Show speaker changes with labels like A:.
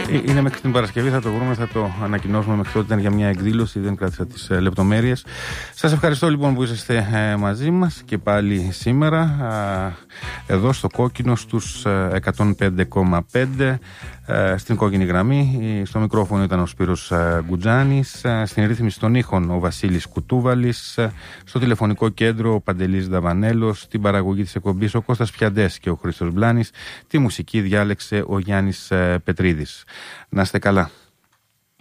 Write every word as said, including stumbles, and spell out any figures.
A: Είναι μέχρι την Παρασκευή, θα το βρούμε, θα το ανακοινώσουμε. Μέχρι τότε ήταν για μια εκδήλωση, δεν κράτησα τις ε, λεπτομέρειες. Σας ευχαριστώ λοιπόν που είσαστε ε, μαζί μας και πάλι σήμερα ε, εδώ στο Κόκκινο στους ε, εκατόν πέντε κόμμα πέντε ε, στην κόκκινη γραμμή. Στο μικρόφωνο ήταν ο Σπύρος ε, Γκουτζάνης, ε, στην ρύθμιση των ήχων ο Βασίλης Κουτούβαλης, ε, στο τηλεφωνικό κέντρο ο Παντελής Δαβανέλος, στην παραγωγή της εκπομπής ο Κώστας Πιαντές και ο Χρήστος Μπλάνης, τη μουσική διάλεξε ο Γιάννης ε, Πετρίδης. Να είστε καλά.